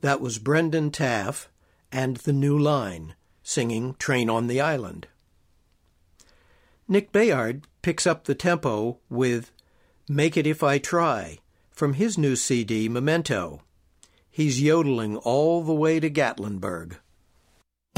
That was Brendan Taff and The New Line, singing Train on the Island. Nick Bayard picks up the tempo with Make It If I Try from his new CD, Memento. He's yodeling all the way to Gatlinburg.